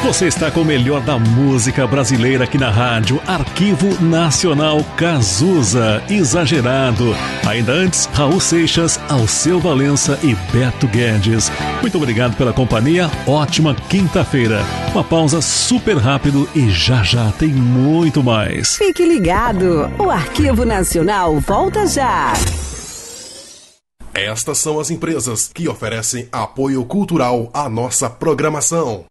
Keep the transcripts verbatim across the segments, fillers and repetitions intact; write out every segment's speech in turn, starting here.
Você está com o melhor da música brasileira aqui na rádio Arquivo Nacional Cazuza, Exagerado. Ainda antes, Raul Seixas, Alceu Valença e Beto Guedes. Muito obrigado pela companhia, ótima quinta-feira. Uma pausa super rápido e já já tem muito mais. Fique ligado, o Arquivo Nacional volta já. Estas são as empresas que oferecem apoio cultural à nossa programação.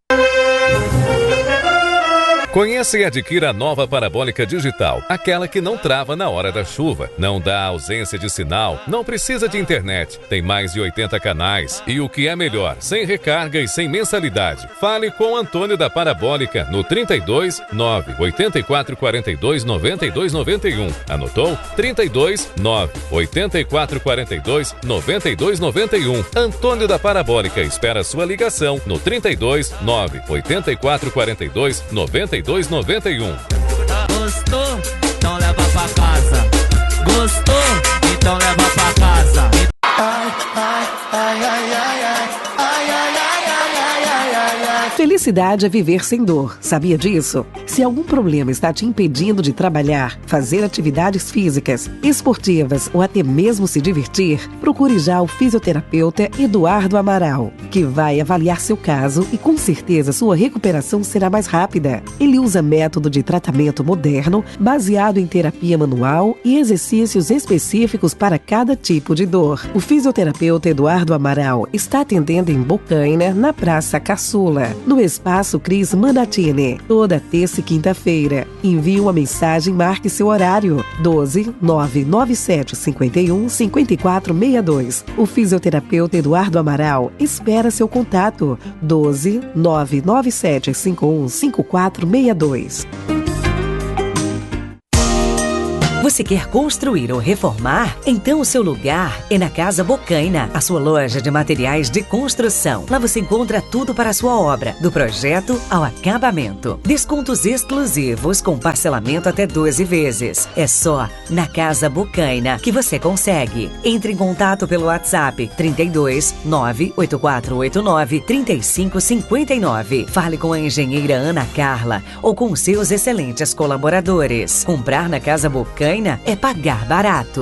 Conheça e adquira a nova parabólica digital, aquela que não trava na hora da chuva, não dá ausência de sinal, não precisa de internet, tem mais de oitenta canais e o que é melhor, sem recarga e sem mensalidade. Fale com Antônio da Parabólica no trinta e dois, nove, oitenta e quatro, quarenta e dois, noventa e dois, noventa e um. Anotou? trinta e dois, nove, oitenta e quatro, quarenta e dois, noventa e dois, noventa e um. Antônio da Parabólica espera sua ligação no trinta e dois, nove, oitenta e quatro, quarenta e dois, noventa e dois, noventa e um. Gostou? Então leva pra casa. Gostou? Então leva pra casa. Ai, ai, ai, ai, ai, ai, ai, ai, ai, ai, ai, ai, ai. Felicidade é viver sem dor. Sabia disso? Se algum problema está te impedindo de trabalhar, fazer atividades físicas, esportivas ou até mesmo se divertir, procure já o fisioterapeuta Eduardo Amaral, que vai avaliar seu caso e com certeza sua recuperação será mais rápida. Ele usa método de tratamento moderno, baseado em terapia manual e exercícios específicos para cada tipo de dor. O fisioterapeuta Eduardo Amaral está atendendo em Bocaina, na Praça Caçula, no Espaço Cris Mandatini, toda terça e quinta-feira. Envie uma mensagem e marque seu horário. doze, nove nove sete, cinco um, cinco quatro seis dois. O fisioterapeuta Eduardo Amaral espera seu contato. doze, nove nove sete, cinco um, cinco quatro seis dois. Você quer construir ou reformar? Então o seu lugar é na Casa Bocaina, a sua loja de materiais de construção. Lá você encontra tudo para a sua obra, do projeto ao acabamento. Descontos exclusivos com parcelamento até doze vezes. É só na Casa Bocaina que você consegue. Entre em contato pelo WhatsApp trinta e dois, nove oito quatro oito nove, três cinco cinco nove. Fale com a engenheira Ana Carla ou com seus excelentes colaboradores. Comprar na Casa Bocaina é pagar barato.